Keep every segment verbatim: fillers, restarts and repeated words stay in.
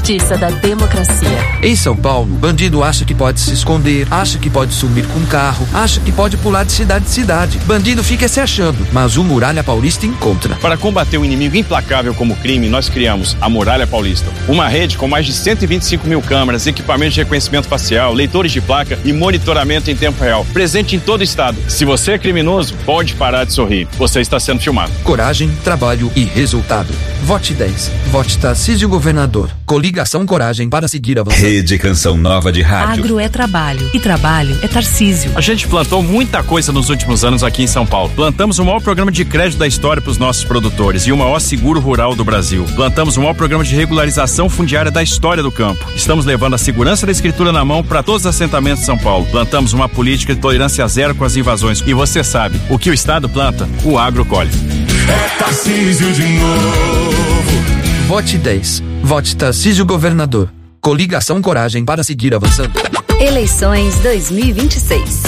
justiça da democracia. Em São Paulo, bandido acha que pode se esconder, acha que pode sumir com um carro, acha que pode pular de cidade em cidade. Bandido fica se achando, mas o Muralha Paulista encontra. Para combater um inimigo implacável como o crime, nós criamos a Muralha Paulista. Uma rede com mais de cento e vinte e cinco mil câmeras, equipamentos de reconhecimento facial, leitores de placa e monitoramento em tempo real. Presente em todo o estado. Se você é criminoso, pode parar de sorrir. Você está sendo filmado. Coragem, trabalho e resultado. Vote dez. Vote Tarcísio Governador. Coligação Coragem para seguir avançando. Rede Canção Nova de Rádio. Agro é trabalho e trabalho é Tarcísio. A gente plantou muita coisa nos últimos anos aqui em São Paulo. Plantamos o maior programa de crédito da história para os nossos produtores e o maior seguro rural do Brasil. Plantamos o maior programa de regularização fundiária da história do campo. Estamos levando a segurança da escritura na mão para todos os assentamentos de São Paulo. Plantamos uma política de tolerância zero com as invasões. E você sabe, o que o Estado planta, o agro colhe. É Tarcísio de novo. Vote dez. Vote Tarcísio Governador. Coligação Coragem para seguir avançando. Eleições dois mil e vinte e seis.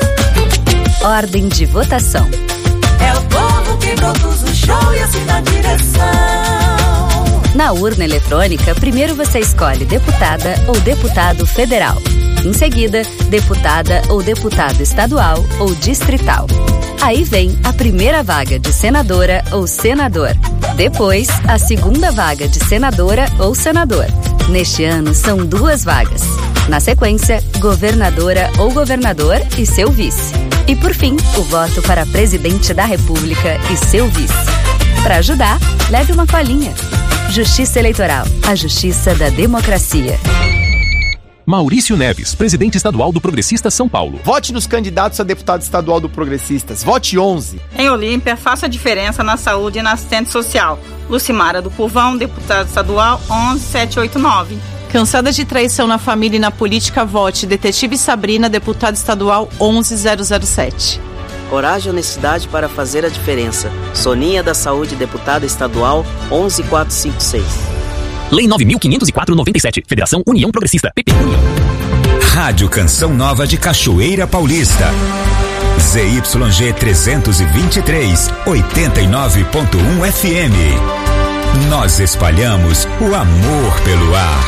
Ordem de votação. É o povo que produz o show e assim dá direção. Na urna eletrônica, primeiro você escolhe deputada ou deputado federal. Em seguida, deputada ou deputado estadual ou distrital. Aí vem a primeira vaga de senadora ou senador. Depois, a segunda vaga de senadora ou senador. Neste ano, são duas vagas. Na sequência, governadora ou governador e seu vice. E por fim, o voto para presidente da República e seu vice. Para ajudar, leve uma colinha. Justiça Eleitoral, a justiça da democracia. Maurício Neves, presidente estadual do Progressistas São Paulo. Vote nos candidatos a deputado estadual do Progressistas. Vote onze. Em Olímpia, faça a diferença na saúde e na assistente social. Lucimara do Curvão, deputado estadual, onze sete oito nove. Cansada de traição na família e na política, vote Detetive Sabrina, deputado estadual, onze zero zero sete. Coragem e honestidade para fazer a diferença. Soninha da Saúde, deputada estadual, onze quatro cinco seis. Lei nove mil quinhentos e quatro, noventa e sete. Federação União Progressista. P P. Rádio Canção Nova de Cachoeira Paulista. Z Y G trezentos e vinte e três, oitenta e nove ponto um F M. Nós espalhamos o amor pelo ar.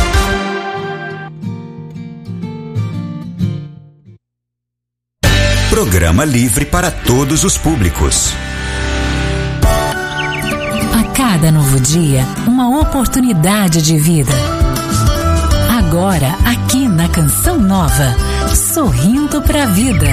Programa livre para todos os públicos. A cada novo dia, uma oportunidade de vida. Agora, aqui na Canção Nova, sorrindo pra vida.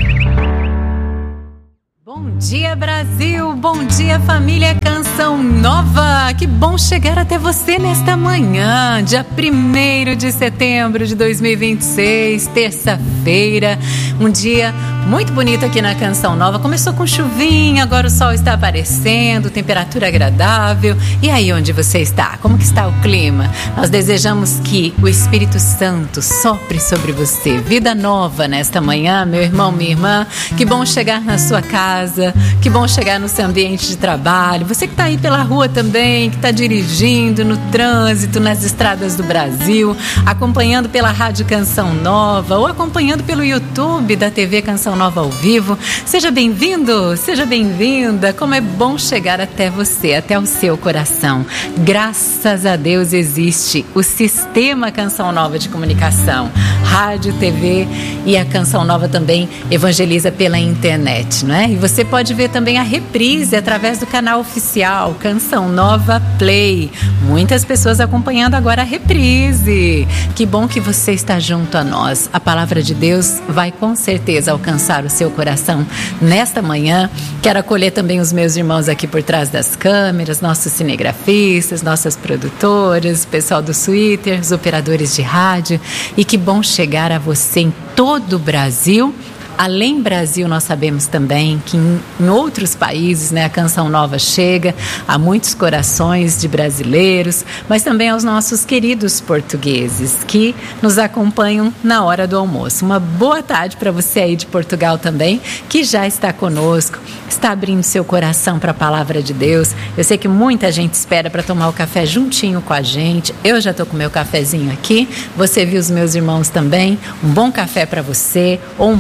Bom dia, Brasil! Bom dia, família Canção Nova! Que bom chegar até você nesta manhã, dia primeiro de setembro de dois mil e vinte e seis, terça-feira. Um dia muito bonito aqui na Canção Nova. Começou com chuvinha, agora o sol está aparecendo, temperatura agradável. E aí, onde você está? Como que está o clima? Nós desejamos que o Espírito Santo sopre sobre você. Vida nova nesta manhã, meu irmão, minha irmã. Que bom chegar na sua casa, que bom chegar no seu ambiente de trabalho. Você que está aí pela rua também, que está dirigindo no trânsito, nas estradas do Brasil, acompanhando pela Rádio Canção Nova ou acompanhando pelo YouTube da T V Canção Nova ao vivo. Seja bem-vindo, seja bem-vinda. Como é bom chegar até você, até o seu coração. Graças a Deus existe o Sistema Canção Nova de Comunicação. Rádio, T V e a Canção Nova também evangeliza pela internet, não é? E você pode ver também a reprise através do canal oficial Canção Nova Play. Muitas pessoas acompanhando agora a reprise. Que bom que você está junto a nós. A palavra de Deus vai com certeza alcançar o seu coração nesta manhã. Quero acolher também os meus irmãos aqui por trás das câmeras, nossos cinegrafistas, nossas produtoras, o pessoal do Twitter, os operadores de rádio. E que bom chegar a você em todo o Brasil. Além Brasil, nós sabemos também que em, em outros países, né, a Canção Nova chega a muitos corações de brasileiros, mas também aos nossos queridos portugueses que nos acompanham na hora do almoço. Uma boa tarde para você aí de Portugal também, que já está conosco, está abrindo seu coração para a palavra de Deus. Eu sei que muita gente espera para tomar o café juntinho com a gente. Eu já estou com meu cafezinho aqui. Você viu os meus irmãos também. Um bom café para você ou um bom chá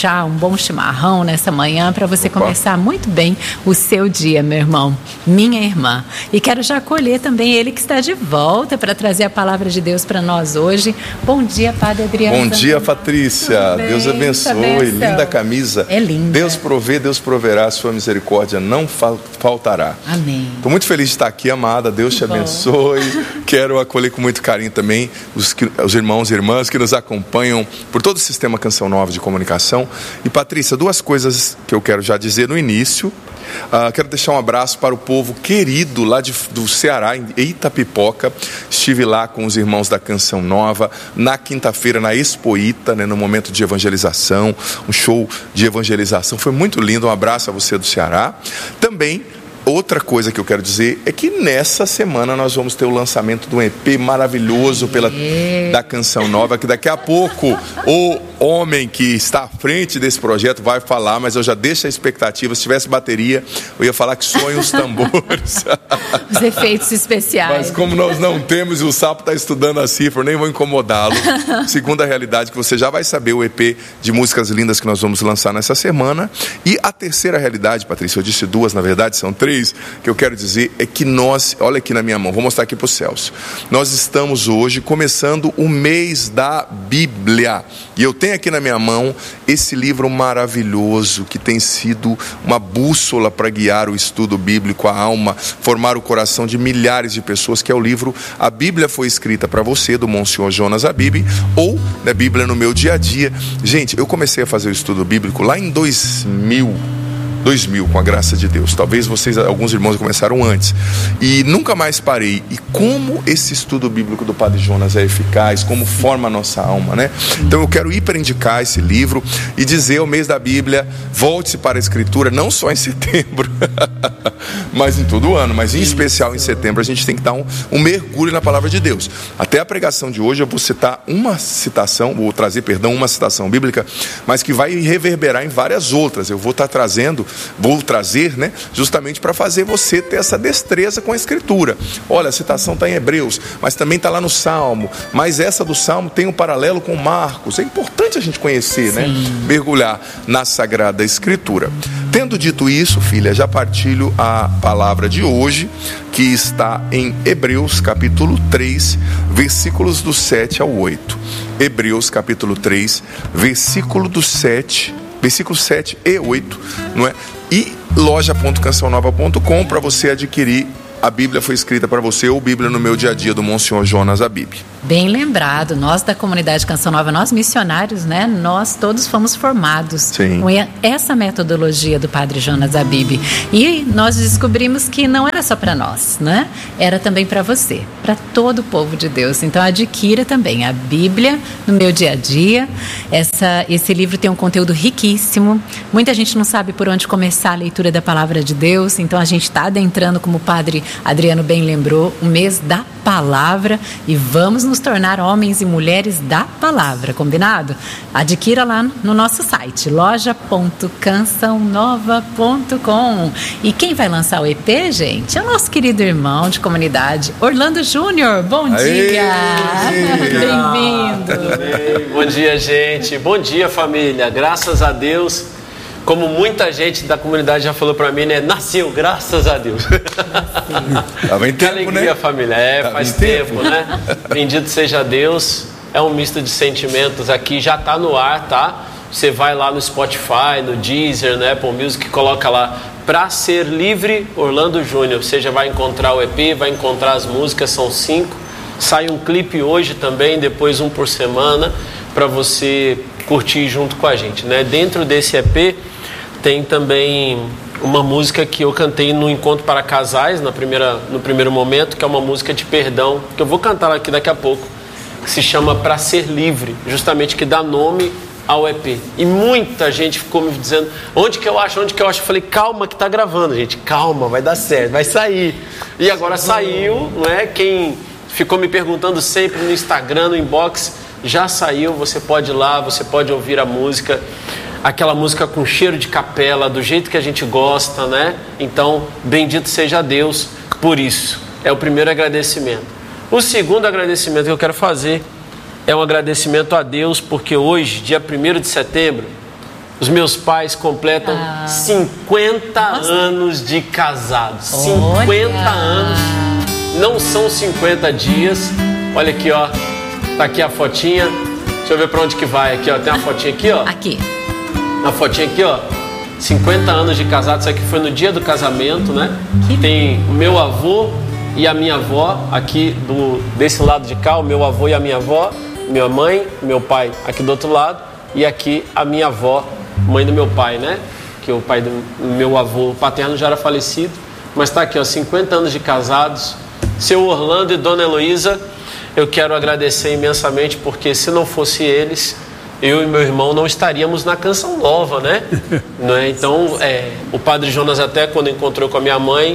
chá, um bom chimarrão nessa manhã para você Opa. começar muito bem o seu dia, meu irmão, minha irmã. E quero já acolher também ele que está de volta para trazer a palavra de Deus para nós hoje. Bom dia, Padre Adriano. Bom dia, Patrícia. Deus abençoe. Linda camisa. É linda. Deus provê, Deus proverá, sua misericórdia não faltará. Amém. Estou muito feliz de estar aqui, amada. Deus te abençoe. Quero acolher com muito carinho também os, os irmãos e irmãs que nos acompanham por todo o sistema Canção Nova de comunicação. E, Patrícia, duas coisas que eu quero já dizer no início. Uh, quero deixar um abraço para o povo querido lá de, do Ceará, em Itapipoca. Estive lá com os irmãos da Canção Nova na quinta-feira na Expoita, né, no momento de evangelização, um show de evangelização. Foi muito lindo, um abraço a você do Ceará. Também, outra coisa que eu quero dizer é que nessa semana nós vamos ter o lançamento de um E P maravilhoso pela, da Canção Nova, que daqui a pouco o homem que está à frente desse projeto vai falar, mas eu já deixo a expectativa. Se tivesse bateria, eu ia falar que soem os tambores. Os efeitos especiais. Mas como nós não temos e o Sapo está estudando a cifra, nem vou incomodá-lo. Segunda realidade, que você já vai saber o E P de músicas lindas que nós vamos lançar nessa semana. E a terceira realidade, Patrícia, eu disse duas, na verdade são três, que eu quero dizer é que nós, olha aqui na minha mão, vou mostrar aqui para o Celso. Nós estamos hoje começando o mês da Bíblia. E eu tenho aqui na minha mão esse livro maravilhoso que tem sido uma bússola para guiar o estudo bíblico, a alma, formar o coração de milhares de pessoas, que é o livro A Bíblia Foi Escrita para Você, do Monsenhor Jonas Abib, ou da Bíblia no Meu Dia a Dia. Gente, eu comecei a fazer o estudo bíblico lá em dois mil, dois mil, com a graça de Deus. Talvez vocês, alguns irmãos começaram antes. E nunca mais parei. E como esse estudo bíblico do Padre Jonas é eficaz, como forma a nossa alma, né? Então eu quero hiperindicar esse livro e dizer ao mês da Bíblia, volte-se para a Escritura, não só em setembro, mas em todo o ano, mas em especial em setembro, a gente tem que dar um, um mergulho na palavra de Deus. Até a pregação de hoje eu vou citar uma citação, vou trazer, perdão, uma citação bíblica, mas que vai reverberar em várias outras. Eu vou estar trazendo Vou trazer, né, justamente para fazer você ter essa destreza com a Escritura. Olha, a citação está em Hebreus, mas também está lá no Salmo. Mas essa do Salmo tem um paralelo com Marcos. É importante a gente conhecer, né? Mergulhar na Sagrada Escritura. Tendo dito isso, filha, já partilho a palavra de hoje, que está em Hebreus capítulo três, versículos do sete ao oito. Hebreus capítulo três, versículo do sete versículos sete e oito, não é? E loja ponto canção nova ponto com para você adquirir A Bíblia Foi Escrita para Você, ou Bíblia no Meu Dia a Dia, do Monsenhor Jonas Abib. Bem lembrado, nós da comunidade Canção Nova, nós missionários, né? Nós todos fomos formados Sim. com essa metodologia do Padre Jonas Abib. E nós descobrimos que não era só para nós, né? Era também para você, para todo o povo de Deus. Então adquira também a Bíblia no Meu Dia a Dia. Essa, esse livro tem um conteúdo riquíssimo. Muita gente não sabe por onde começar a leitura da Palavra de Deus. Então a gente está adentrando, como o Padre Adriano bem lembrou, o mês da Palavra, e vamos nos tornar homens e mulheres da Palavra, combinado? Adquira lá no nosso site, loja ponto canção nova ponto com. E quem vai lançar o E P, gente, é o nosso querido irmão de comunidade, Orlando Júnior. Bom Aê, dia! Bem-vindo! Bem, bom dia, gente. Bom dia, família. Graças a Deus. Como muita gente da comunidade já falou pra mim, né? Nasceu, graças a Deus. Tava em que tempo, alegria, né? família. É, Tava faz em tempo, tempo, né? Bendito seja Deus. É um misto de sentimentos aqui. Já tá no ar, tá? Você vai lá no Spotify, no Deezer, no Apple Music, coloca lá Pra Ser Livre, Orlando Júnior. Você já vai encontrar o E P, vai encontrar as músicas, são cinco. Sai um clipe hoje também, depois um por semana, para você curtir junto com a gente, né? Dentro desse E P tem também uma música que eu cantei no Encontro para Casais, na primeira, no primeiro momento, que é uma música de perdão, que eu vou cantar aqui daqui a pouco, que se chama Pra Ser Livre, justamente que dá nome ao E P. E muita gente ficou me dizendo, onde que eu acho, onde que eu acho? Eu falei, calma que tá gravando, gente, calma, vai dar certo, vai sair. E agora saiu, não é? Quem ficou me perguntando sempre no Instagram, no inbox, já saiu, você pode ir lá, você pode ouvir a música, aquela música com cheiro de capela, do jeito que a gente gosta, né? Então, bendito seja Deus por isso. É o primeiro agradecimento. O segundo agradecimento que eu quero fazer é um agradecimento a Deus, porque hoje, dia primeiro de setembro, Os meus pais completam ah. cinquenta Nossa. anos de casados. Olha. cinquenta anos. Não são cinquenta dias. Olha aqui, ó. Tá aqui a fotinha. Deixa eu ver pra onde que vai. Aqui, ó. Tem uma fotinha aqui, ó. Aqui. Uma fotinha aqui, ó. cinquenta anos de casado. Isso aqui foi no dia do casamento, né? Que Tem o meu avô e a minha avó aqui do, desse lado de cá. O meu avô e a minha avó. Minha mãe, meu pai aqui do outro lado. E aqui a minha avó, mãe do meu pai, né? Que o pai do meu avô paterno já era falecido. Mas tá aqui, ó, cinquenta anos de casados. Seu Orlando e Dona Heloísa, eu quero agradecer imensamente, porque se não fosse eles, eu e meu irmão não estaríamos na Canção Nova, né? Não é? Então, é, o Padre Jonas até quando encontrou com a minha mãe,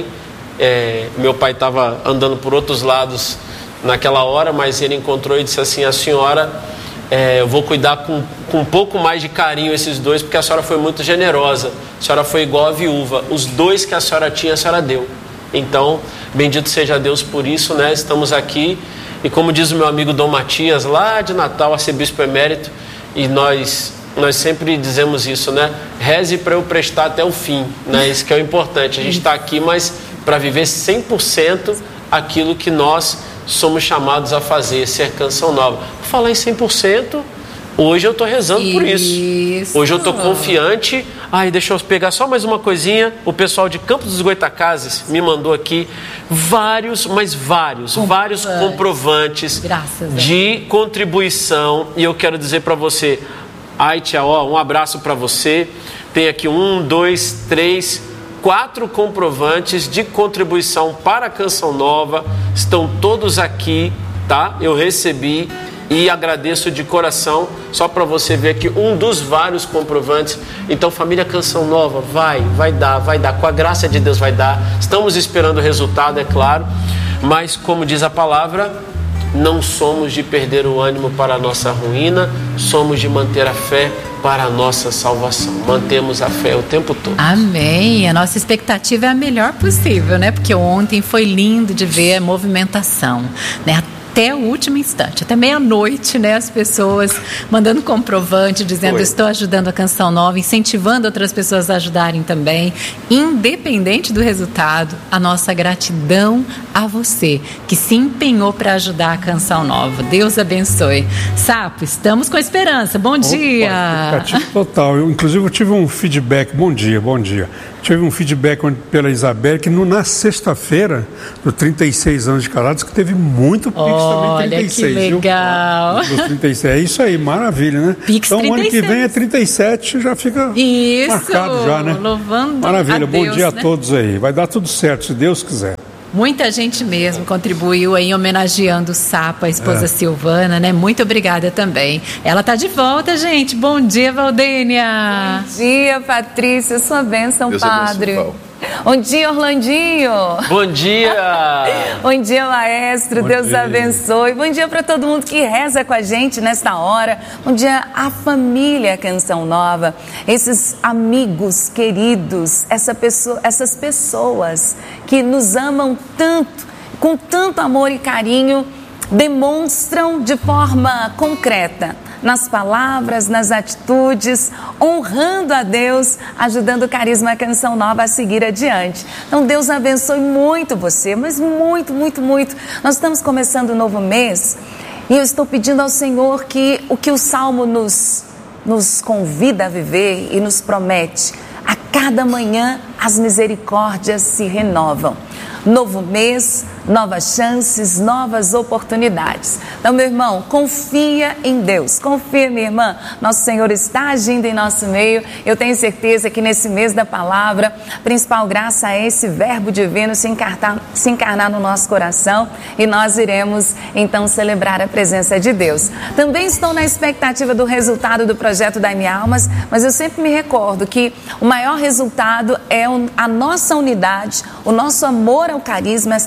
é, meu pai estava andando por outros lados naquela hora, mas ele encontrou e disse assim: a senhora, é, eu vou cuidar com, com um pouco mais de carinho esses dois, porque a senhora foi muito generosa, a senhora foi igual a viúva, os dois que a senhora tinha, a senhora deu. Então, bendito seja Deus por isso, né? Estamos aqui, e como diz o meu amigo Dom Matias, lá de Natal, arcebispo emérito, e nós, nós sempre dizemos isso, né? Reze para eu prestar até o fim, né? Isso que é o importante, a gente está aqui, mas para viver cem por cento aquilo que nós somos chamados a fazer, ser Canção Nova. Por falar em cem por cento, hoje eu estou rezando isso. por isso. Hoje eu estou confiante. Ai, deixa eu pegar só mais uma coisinha. O pessoal de Campos dos Goitacazes me mandou aqui vários, mas vários, vários comprovantes Graças de contribuição. E eu quero dizer para você, ai, tia, ó, um abraço para você. Tem aqui um, dois, três, quatro comprovantes de contribuição para a Canção Nova. Estão todos aqui, tá? Eu recebi. E agradeço de coração, só para você ver aqui um dos vários comprovantes. Então, família Canção Nova, vai, vai dar, vai dar, com a graça de Deus vai dar. Estamos esperando o resultado, é claro, mas como diz a palavra, não somos de perder o ânimo para a nossa ruína, somos de manter a fé para a nossa salvação. Mantemos a fé o tempo todo. Amém. A nossa expectativa é a melhor possível, né? Porque ontem foi lindo de ver a movimentação, né? Até o último instante, até meia-noite, né? As pessoas mandando comprovante, dizendo: Oi. Estou ajudando a Canção Nova, incentivando outras pessoas a ajudarem também. Independente do resultado, a nossa gratidão a você, que se empenhou para ajudar a Canção Nova. Deus abençoe. Sapo, estamos com esperança. Bom Opa, dia. Expectativa total. Eu, inclusive, eu tive um feedback. Bom dia, bom dia. Tive um feedback pela Isabel, que no, na sexta-feira, do trinta e seis anos de casados, que teve muito Pix também, trinta e seis. Olha que legal. Viu? trinta e seis. É isso aí, maravilha, né? Pix então, trinta e seis. O ano que vem é trinta e sete, já fica isso, marcado já, né? Louvando Maravilha, a bom Deus, dia né? a todos aí. Vai dar tudo certo, se Deus quiser. Muita gente mesmo contribuiu aí homenageando o Sapo, a esposa é. Silvana, né? Muito obrigada também. Ela tá de volta, gente. Bom dia, Valdênia. Bom dia, Patrícia. Sua bênção, Deus Padre. Abençoe, Bom dia, Orlandinho. Bom dia. Bom dia, maestro. Bom Deus dia. abençoe. Bom dia para todo mundo que reza com a gente nesta hora. Bom dia à família Canção Nova, esses amigos queridos, essa pessoa, essas pessoas que nos amam tanto, com tanto amor e carinho, demonstram de forma concreta, nas palavras, nas atitudes, honrando a Deus, ajudando o Carisma Canção Nova a seguir adiante. Então, Deus abençoe muito você, mas muito, muito, muito. Nós estamos começando um novo mês e eu estou pedindo ao Senhor que o que o Salmo nos, nos convida a viver e nos promete: a cada manhã as misericórdias se renovam. Novo mês, novas chances, novas oportunidades. Então, meu irmão, confia em Deus, confia, minha irmã, nosso Senhor está agindo em nosso meio. Eu tenho certeza que nesse mês da palavra, a principal graça é esse verbo divino se encarnar, se encarnar no nosso coração, e nós iremos então celebrar a presença de Deus. Também estou na expectativa do resultado do projeto Dai-me Almas, mas eu sempre me recordo que o maior resultado é a nossa unidade, o nosso amor ao carisma, esta obra de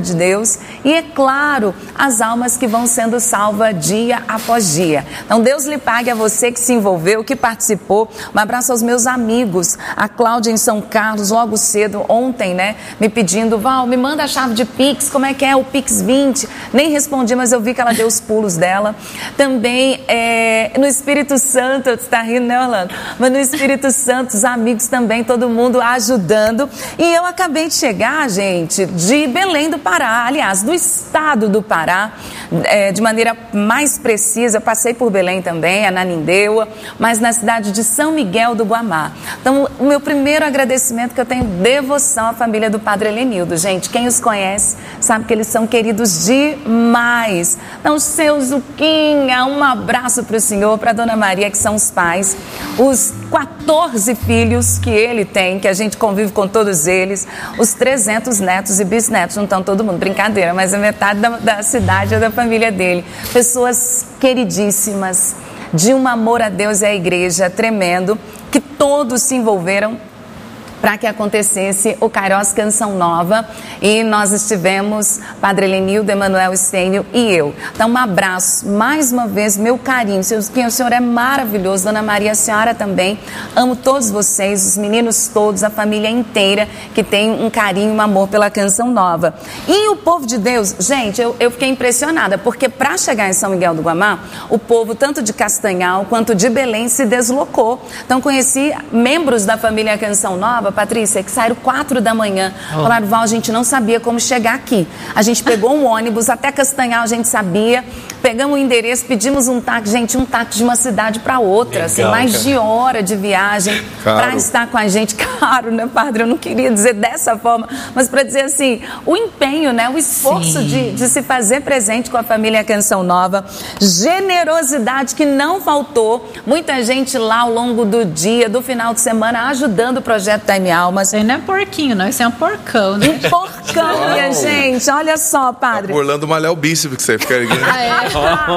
de Deus e, é claro, as almas que vão sendo salvas dia após dia. Então, Deus lhe pague a você que se envolveu, que participou. Um abraço aos meus amigos, a Cláudia em São Carlos, logo cedo, ontem, né, me pedindo, Val, me manda a chave de Pix, como é que é o Pix vinte? Nem respondi, mas eu vi que ela deu os pulos dela. Também, é, no Espírito Santo, você está rindo, né, Orlando? Mas no Espírito Santo, os amigos também, todo mundo ajudando. E eu acabei de chegar, gente, de Belém do Pará, aliás, do estado do Pará, é, de maneira mais precisa, passei por Belém também, Ananindeua, mas na cidade de São Miguel do Guamá. Então, o meu primeiro agradecimento que eu tenho devoção à família do Padre Helenildo. Gente, quem os conhece sabe que eles são queridos demais. Então, seu Zuquinha, um abraço para o senhor, para a Dona Maria, que são os pais, os quatorze filhos que ele tem, que a gente convive com todos eles, os trezentos netos e bisnetos, não estão todo mundo, brincadeira, mas a metade da, da cidade é da família dele. Pessoas queridíssimas, de um amor a Deus e à igreja tremendo, que todos se envolveram para que acontecesse o Kairos Canção Nova, e nós estivemos, Padre Helenildo, Emanuel Estênio e eu. Então, um abraço, mais uma vez, meu carinho, o senhor é maravilhoso, Dona Maria, a senhora também, amo todos vocês, os meninos todos, a família inteira, que tem um carinho, um amor pela Canção Nova. E o povo de Deus, gente, eu, eu fiquei impressionada, porque para chegar em São Miguel do Guamá, o povo, tanto de Castanhal quanto de Belém, se deslocou. Então, conheci membros da família Canção Nova, Patrícia, que saíram quatro da manhã. Oh. Falaram, Val, a gente não sabia como chegar aqui. A gente pegou um ônibus até Castanhal, a gente sabia. Pegamos o endereço, pedimos um táxi. Gente, um táxi de uma cidade para outra. Legal, assim, mais cara. de hora de viagem para estar com a gente. Caro, né, Padre? Eu não queria dizer dessa forma, mas para dizer assim, o empenho, né? O esforço de, de se fazer presente com a família Canção Nova. Generosidade que não faltou. Muita gente lá ao longo do dia, do final de semana, ajudando o projeto da Time Almas. Isso aí não é porquinho, não. Isso é um porcão, né? Um porcão, minha gente. Olha só, Padre. Tá Orlando malhar o bíceps que você fica erguendo. Ah, é.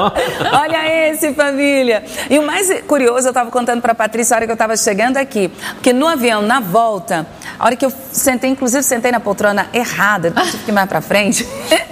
Olha esse, família. E o mais curioso, eu estava contando para a Patrícia a hora que eu estava chegando aqui, porque no avião, na volta, a hora que eu sentei, inclusive sentei na poltrona errada, tive que ir mais para frente,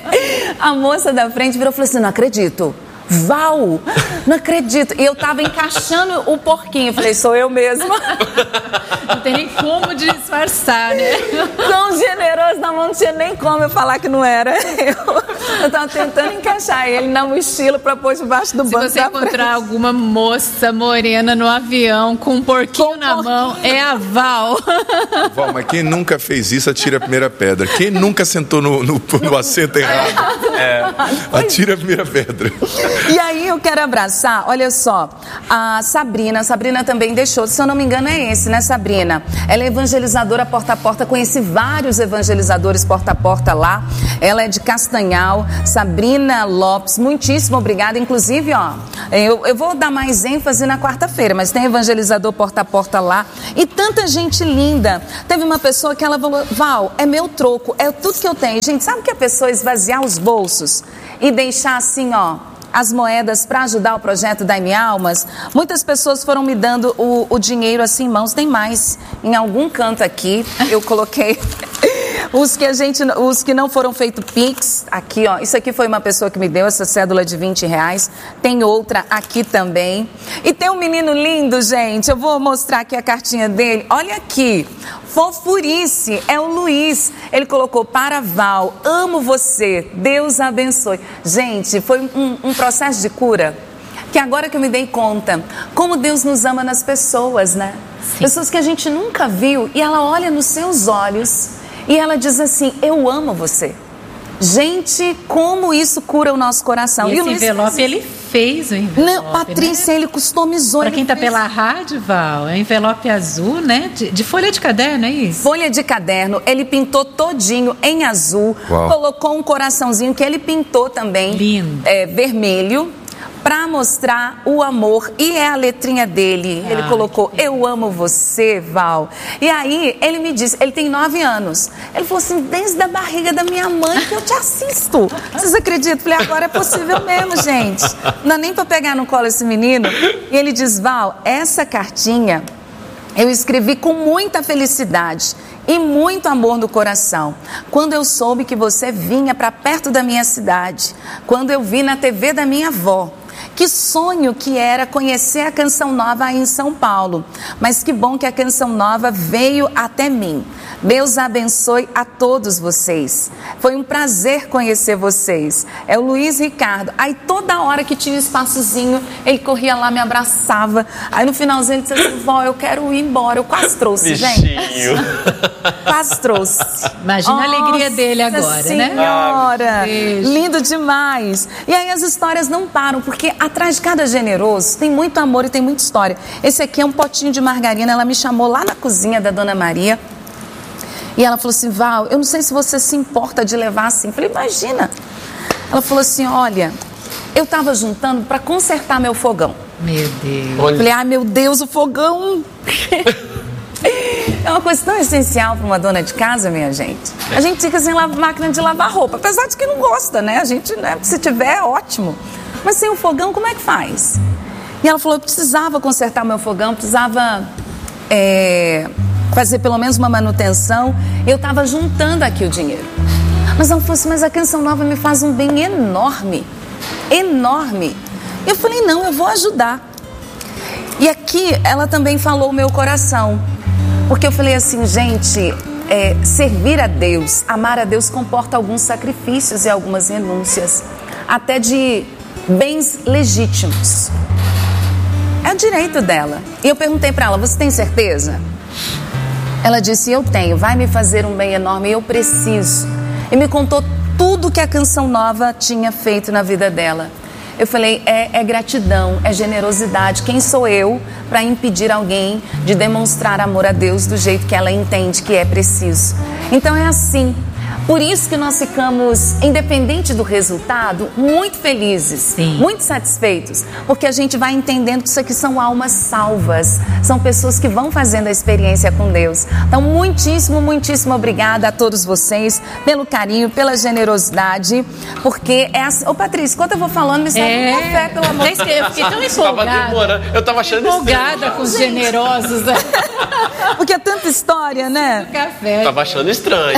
a moça da frente virou e falou assim, não acredito. Val, não acredito. E eu tava encaixando o porquinho. Eu falei, sou eu mesma. Não tem nem como disfarçar, né? Tão generoso, não, não tinha nem como eu falar que não era eu. Eu tava tentando encaixar ele na mochila pra pôr debaixo do banco. Se você encontrar frente. alguma moça morena no avião com um porquinho com na porquinho. mão, é a Val. Val, mas quem nunca fez isso, atira a primeira pedra. Quem nunca sentou no, no, no assento errado, é. atira a primeira pedra. E aí eu quero abraçar, olha só, a Sabrina, a Sabrina também deixou, se eu não me engano é esse, né, Sabrina? Ela é evangelizadora porta a porta, conheci vários evangelizadores porta a porta lá, ela é de Castanhal, Sabrina Lopes, muitíssimo obrigada, inclusive, ó, eu, eu vou dar mais ênfase na quarta-feira, mas tem evangelizador porta a porta lá, e tanta gente linda. Teve uma pessoa que ela falou, Val, é meu troco, é tudo que eu tenho. Gente, sabe que a pessoa esvaziar os bolsos e deixar assim, ó, as moedas para ajudar o projeto Dai-me Almas? Muitas pessoas foram me dando o, o dinheiro assim em mãos. Tem mais em algum canto aqui, eu coloquei os que a gente, os que não foram feito Pix, aqui ó, isso aqui foi uma pessoa que me deu essa cédula de vinte reais, tem outra aqui também, e tem um menino lindo, gente, eu vou mostrar aqui a cartinha dele, olha aqui, fofurice, é o Luiz, ele colocou, para Val, amo você, Deus abençoe. Gente, foi um, um processo de cura, que agora que eu me dei conta, como Deus nos ama nas pessoas, né? Sim. Pessoas que a gente nunca viu, e ela olha nos seus olhos, e ela diz assim, eu amo você. Gente, como isso cura o nosso coração. E, e esse Luiz, envelope, ele fez o envelope, não, Patrícia, né? Ele customizou. Para quem está pela rádio, Val, é envelope azul, né? De, de folha de caderno, é isso? Folha de caderno, ele pintou todinho em azul. Uau. Colocou um coraçãozinho que ele pintou também. Lindo. É, vermelho. Para mostrar o amor, e é a letrinha dele, ele ah, colocou, eu amo você, Val. E aí, ele me disse, ele tem nove anos, ele falou assim, desde a barriga da minha mãe que eu te assisto. Vocês acreditam? Falei, agora é possível mesmo, gente. Não dá nem para pegar no colo esse menino. E ele diz, Val, essa cartinha eu escrevi com muita felicidade e muito amor no coração. Quando eu soube que você vinha para perto da minha cidade, quando eu vi na T V da minha avó, que sonho que era conhecer a Canção Nova aí em São Paulo. Mas que bom que a Canção Nova veio até mim. Deus abençoe a todos vocês. Foi um prazer conhecer vocês. É o Luiz Ricardo. Aí toda hora que tinha um espaçozinho, ele corria lá, me abraçava. Aí no finalzinho ele disse assim, vó, eu quero ir embora. Eu quase trouxe, Bichinho. gente. Quase trouxe. Imagina a alegria dele agora, senhora, né? Lindo demais. E aí as histórias não param, porque atrás de cada generoso tem muito amor e tem muita história. Esse aqui é um potinho de margarina. Ela me chamou lá na cozinha da Dona Maria. E ela falou assim, Val, eu não sei se você se importa de levar assim. Eu falei, imagina. Ela falou assim, olha, eu estava juntando para consertar meu fogão. Meu Deus. Eu falei, ai meu Deus, o fogão. É uma coisa tão essencial para uma dona de casa, minha gente. A gente fica sem máquina de lavar roupa, apesar de que não gosta, né? A gente, né, se tiver, é ótimo. Mas sem o fogão, como é que faz? E ela falou, eu precisava consertar meu fogão, precisava é, fazer pelo menos uma manutenção. Eu estava juntando aqui o dinheiro. Mas ela falou assim, mas a Canção Nova me faz um bem enorme. Enorme. Eu falei, não, eu vou ajudar. E aqui ela também falou o meu coração. Porque eu falei assim, gente, é, servir a Deus, amar a Deus comporta alguns sacrifícios e algumas renúncias. Até de bens legítimos. É o direito dela. E eu perguntei para ela, você tem certeza? Ela disse, eu tenho, vai me fazer um bem enorme, eu preciso. E me contou tudo que a Canção Nova tinha feito na vida dela. Eu falei, é, é gratidão, é generosidade. Quem sou eu para impedir alguém de demonstrar amor a Deus do jeito que ela entende que é preciso? Então é assim. Por isso que nós ficamos, independente do resultado, muito felizes, Sim. muito satisfeitos, porque a gente vai entendendo que isso aqui são almas salvas, são pessoas que vão fazendo a experiência com Deus. Então, muitíssimo, muitíssimo obrigada a todos vocês pelo carinho, pela generosidade, porque é assim... Ô, Patrícia, enquanto eu vou falando, me serve é... um café, pelo amor de Deus. Eu fiquei tão empolgada. Eu tava achando empolgada estranho. com os generosos. Porque é tanta história, né? Café. Tava achando estranho.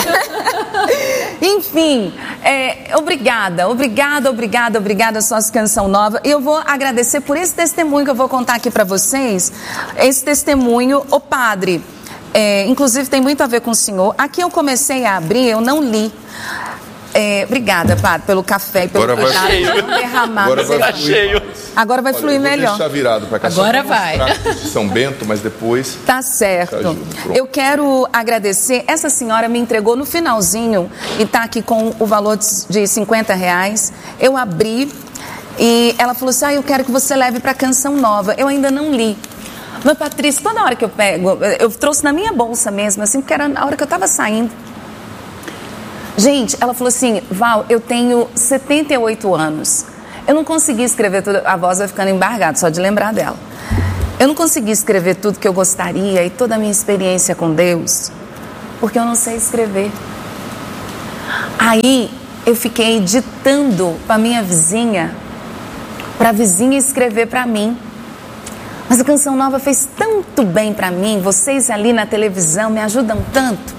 Enfim, é, obrigada, obrigada, obrigada, obrigada, Sócio Canção Nova. E eu vou agradecer por esse testemunho que eu vou contar aqui para vocês. Esse testemunho, ô padre, é, inclusive tem muito a ver com o senhor. Aqui eu comecei a abrir, eu não li. É, obrigada, padre, pelo café e pelo Agora vai cuidado de derramar. Agora vai tá cheio. Agora vai Olha, fluir eu vou melhor. deixar virado para cá. Agora vai. De São Bento, mas depois... Tá certo. Eu quero agradecer. Essa senhora me entregou no finalzinho e tá aqui com o valor de cinquenta reais. Eu abri e ela falou assim, ah, eu quero que você leve para Canção Nova. Eu ainda não li. Mas, Patrícia, toda hora que eu pego, eu trouxe na minha bolsa mesmo, assim, porque era na hora que eu estava saindo. Gente, ela falou assim, Val, eu tenho setenta e oito anos. Eu não consegui escrever tudo, a voz vai ficando embargada, só de lembrar dela. Eu não consegui escrever tudo que eu gostaria e toda a minha experiência com Deus, porque eu não sei escrever. Aí eu fiquei ditando para minha vizinha, para a vizinha escrever para mim. Mas a Canção Nova fez tanto bem para mim, vocês ali na televisão me ajudam tanto.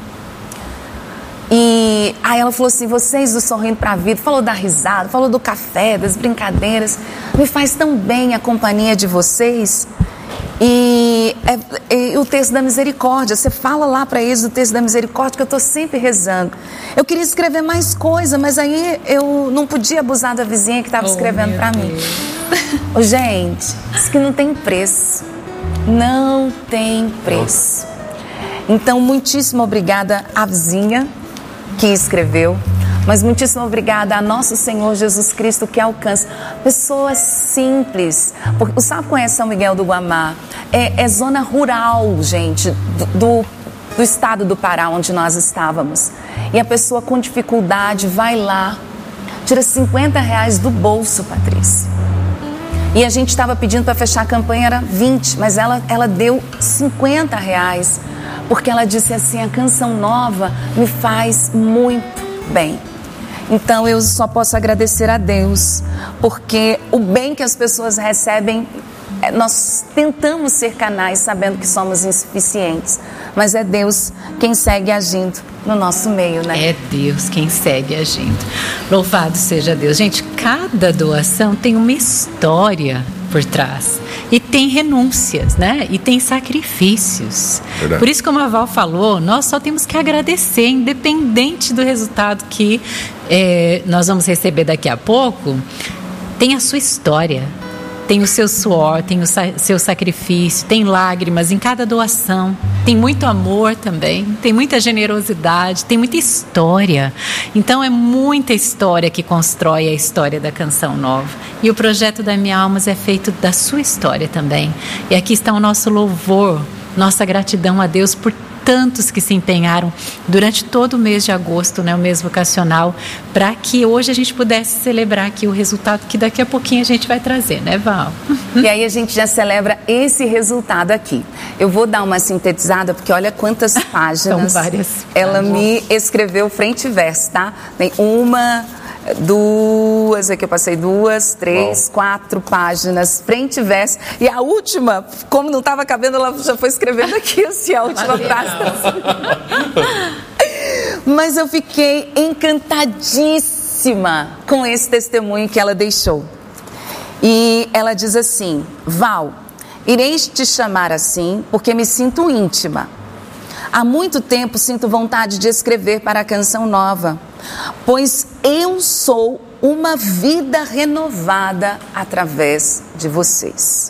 E aí ela falou assim, vocês do Sorrindo pra Vida, falou da risada, falou do café, das brincadeiras, me faz tão bem a companhia de vocês. E, é, é, o texto da misericórdia, você fala lá para eles do texto da misericórdia que eu estou sempre rezando. Eu queria escrever mais coisa, mas aí eu não podia abusar da vizinha que estava oh, escrevendo para mim. Oh, gente, isso que não tem preço, não tem preço. Então, muitíssimo obrigada à vizinha que escreveu, mas muitíssimo obrigada a nosso Senhor Jesus Cristo que alcança pessoas simples. Porque o Sapo conhece São Miguel do Guamá, é, é zona rural, gente, do, do estado do Pará, onde nós estávamos. E a pessoa com dificuldade vai lá, tira cinquenta reais do bolso, Patrícia. E a gente estava pedindo para fechar a campanha, era vinte, mas ela, ela deu cinquenta reais. Porque ela disse assim, a Canção Nova me faz muito bem. Então eu só posso agradecer a Deus, porque o bem que as pessoas recebem, nós tentamos ser canais sabendo que somos insuficientes. mas é Deus quem segue agindo no nosso meio, né? É Deus quem segue agindo. Louvado seja Deus. Gente, cada doação tem uma história por trás. E tem renúncias, né? E tem sacrifícios. Verdade. Por isso, como a Val falou, nós só temos que agradecer, independente do resultado que é, nós vamos receber daqui a pouco, tem a sua história. Tem o seu suor, tem o sa- seu sacrifício, tem lágrimas em cada doação, tem muito amor também, tem muita generosidade, tem muita história. Então é muita história que constrói a história da Canção Nova. E o projeto da Minha Almas é feito da sua história também. E aqui está o nosso louvor, nossa gratidão a Deus por tantos que se empenharam durante todo o mês de agosto, né, o mês vocacional, para que hoje a gente pudesse celebrar aqui o resultado que daqui a pouquinho a gente vai trazer, né, Val? E aí a gente já celebra esse resultado aqui. Eu vou dar uma sintetizada, porque olha quantas páginas. São várias. Ela me escreveu frente e verso, tá? Tem uma, duas, aqui eu passei duas, três, Bom. quatro páginas, frente e verso. E a última, como não estava cabendo, ela já foi escrevendo aqui, assim, a última frase. Mas eu fiquei encantadíssima com esse testemunho que ela deixou. E ela diz assim: Val, irei te chamar assim porque me sinto íntima. Há muito tempo sinto vontade de escrever para a Canção Nova, pois eu sou uma vida renovada através de vocês.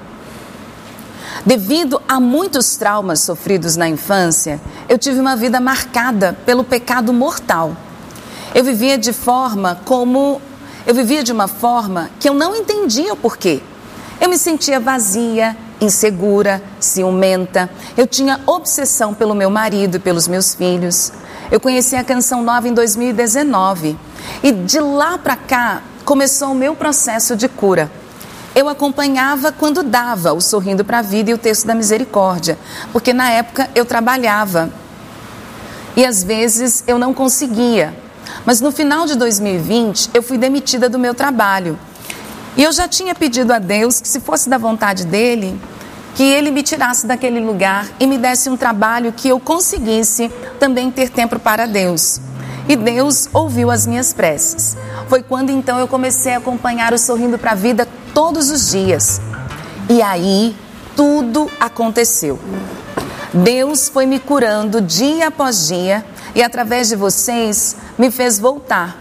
Devido a muitos traumas sofridos na infância, eu tive uma vida marcada pelo pecado mortal. Eu vivia de forma como... Eu vivia de uma forma que eu não entendia o porquê. Eu me sentia vazia, insegura, ciumenta. Eu tinha obsessão pelo meu marido e pelos meus filhos. Eu conheci a Canção Nova em dois mil e dezenove. E de lá para cá começou o meu processo de cura. Eu acompanhava quando dava o Sorrindo para a Vida e o Texto da Misericórdia, porque na época eu trabalhava e às vezes eu não conseguia. Mas no final de dois mil e vinte eu fui demitida do meu trabalho e eu já tinha pedido a Deus que, se fosse da vontade dele, que ele me tirasse daquele lugar e me desse um trabalho que eu conseguisse também ter tempo para Deus. E Deus ouviu as minhas preces. Foi quando então eu comecei a acompanhar o Sorrindo para a Vida todos os dias. E aí tudo aconteceu. Deus foi me curando dia após dia e através de vocês me fez voltar.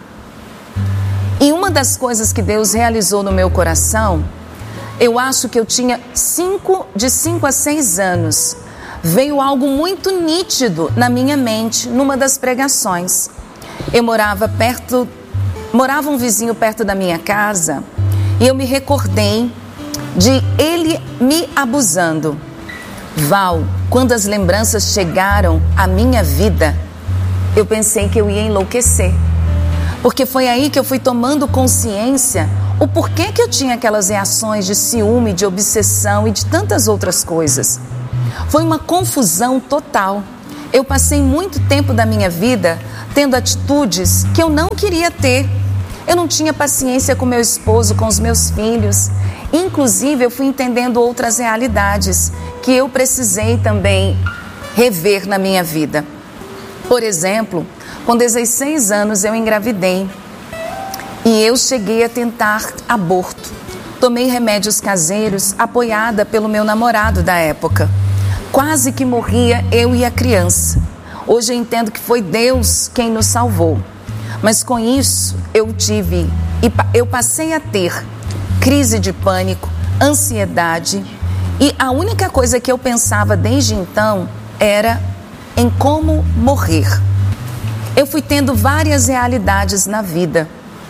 E uma das coisas que Deus realizou no meu coração, eu acho que eu tinha cinco, de cinco a seis anos, veio algo muito nítido na minha mente numa das pregações. Eu morava perto, morava um vizinho perto da minha casa e eu me recordei de ele me abusando. Val, quando as lembranças chegaram à minha vida, eu pensei que eu ia enlouquecer. Porque foi aí que eu fui tomando consciência o porquê que eu tinha aquelas reações de ciúme, de obsessão e de tantas outras coisas. Foi uma confusão total. Eu passei muito tempo da minha vida tendo atitudes que eu não queria ter. Eu não tinha paciência com meu esposo, com os meus filhos. Inclusive, eu fui entendendo outras realidades que eu precisei também rever na minha vida. Por exemplo, com dezesseis anos eu engravidei e eu cheguei a tentar aborto. Tomei remédios caseiros apoiada pelo meu namorado da época. Quase que morria eu e a criança. Hoje eu entendo que foi Deus quem nos salvou. Mas com isso eu tive, eu passei a ter crise de pânico, ansiedade, e a única coisa que eu pensava desde então era em como morrer. Eu fui tendo várias realidades na vida,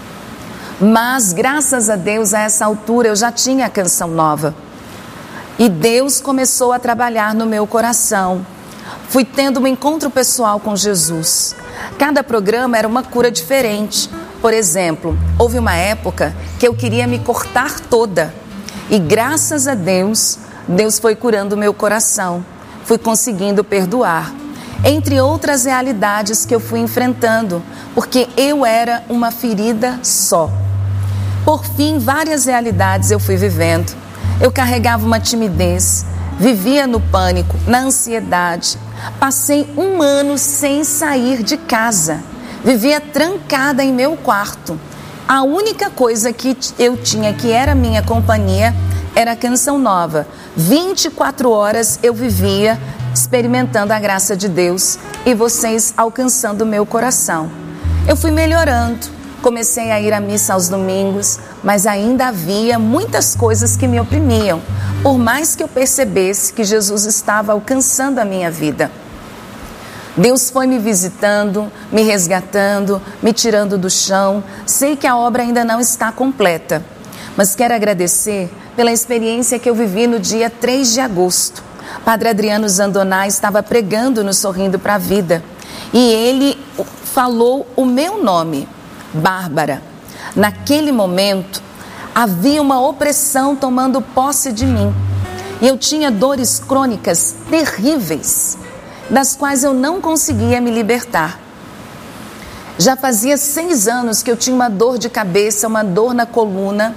mas graças a Deus a essa altura eu já tinha a Canção Nova. E Deus começou a trabalhar no meu coração. Fui tendo um encontro pessoal com Jesus. Cada programa era uma cura diferente. Por exemplo, houve uma época que eu queria me cortar toda. E graças a Deus, Deus foi curando o meu coração. Fui conseguindo perdoar. Entre outras realidades que eu fui enfrentando, porque eu era uma ferida só. Por fim, várias realidades eu fui vivendo. Eu carregava uma timidez, Vivia no pânico, na ansiedade. Passei um ano sem sair de casa. Vivia trancada em meu quarto. A única coisa que eu tinha que era minha companhia era a Canção Nova. vinte e quatro horas eu vivia experimentando a graça de Deus e vocês alcançando o meu coração. Eu fui melhorando, comecei a ir à missa aos domingos, mas ainda havia muitas coisas que me oprimiam, por mais que eu percebesse que Jesus estava alcançando a minha vida. Deus foi me visitando, me resgatando, me tirando do chão. Sei que a obra ainda não está completa, mas quero agradecer pela experiência que eu vivi no dia três de agosto. Padre Adriano Zandoná estava pregando no Sorrindo para a Vida e ele falou o meu nome, Bárbara. Naquele momento, havia uma opressão tomando posse de mim e eu tinha dores crônicas terríveis, das quais eu não conseguia me libertar. Já fazia seis anos que eu tinha uma dor de cabeça, uma dor na coluna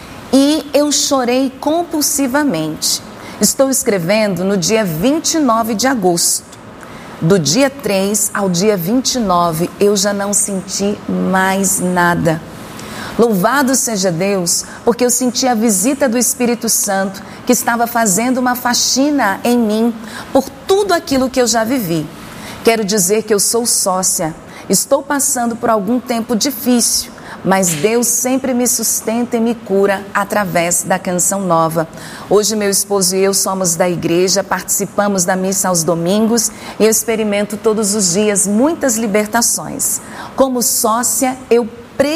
e eu chorei compulsivamente. Estou escrevendo no dia vinte e nove de agosto. Do dia três ao dia vinte e nove, eu já não senti mais nada. Louvado seja Deus, porque eu senti a visita do Espírito Santo, que estava fazendo uma faxina em mim por tudo aquilo que eu já vivi. Quero dizer que eu sou sócia, estou passando por algum tempo difícil, mas Deus sempre me sustenta e me cura através da Canção Nova. Hoje meu esposo e eu somos da igreja, participamos da missa aos domingos e eu experimento todos os dias muitas libertações. Como sócia, eu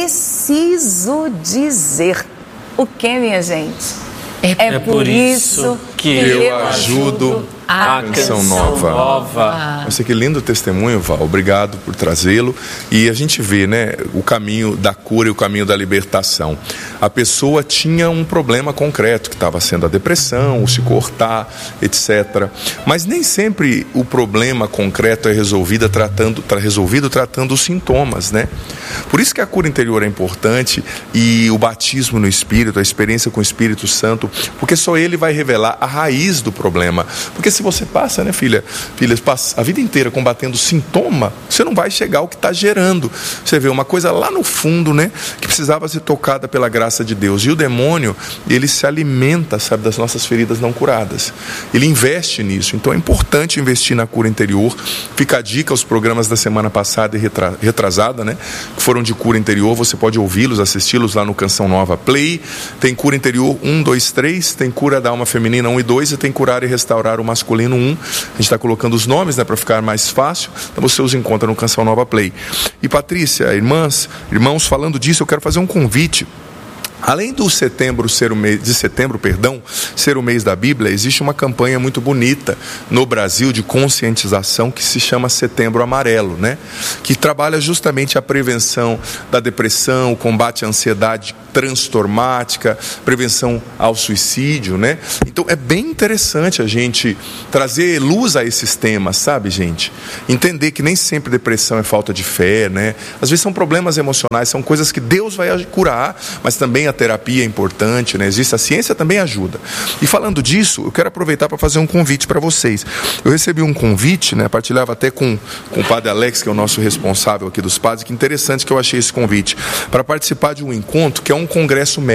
preciso dizer o que, minha gente? É, é por isso que eu, eu ajudo a Canção Nova. Nova. Você que lindo testemunho, Val. Obrigado por trazê-lo. E a gente vê, né, o caminho da cura e o caminho da libertação. A pessoa tinha um problema concreto, que estava sendo a depressão, o se cortar, etcétera. Mas nem sempre o problema concreto é resolvido tratando, tra, resolvido tratando os sintomas, né? Por isso que a cura interior é importante e o batismo no Espírito, a experiência com o Espírito Santo, porque só ele vai revelar a raiz do problema. Porque se você passa, né, filha, filha, passa a vida inteira combatendo sintoma, você não vai chegar ao que está gerando. Você vê uma coisa lá no fundo, né, que precisava ser tocada pela graça de Deus. E o demônio, ele se alimenta, sabe, das nossas feridas não curadas. Ele investe nisso. Então é importante investir na cura interior. Fica a dica, os programas da semana passada e retra, retrasada, né, que foram de cura interior. Você pode ouvi-los, assisti-los lá no Canção Nova Play. Tem cura interior um, dois, três, tem cura da alma feminina um e dois e tem curar e restaurar o masculino um. A gente está colocando os nomes, né, para ficar mais fácil. Então você os encontra no Canção Nova Play. E Patrícia, irmãs, irmãos, falando disso, eu quero fazer um convite. Além do setembro ser o mês, de setembro, perdão, ser o mês da Bíblia, existe uma campanha muito bonita no Brasil de conscientização que se chama Setembro Amarelo, né? Que trabalha justamente a prevenção da depressão, o combate à ansiedade transtormática, prevenção ao suicídio, né? Então é bem interessante a gente trazer luz a esses temas, sabe, gente? Entender que nem sempre depressão é falta de fé, né? Às vezes são problemas emocionais, são coisas que Deus vai curar, mas também a terapia é importante, né? Existe, a ciência também ajuda. E falando disso, eu quero aproveitar para fazer um convite para vocês. Eu recebi um convite, né? Partilhava até com, com o padre Alex, que é o nosso responsável aqui dos padres, que interessante que eu achei esse convite, para participar de um encontro que é um congresso médico.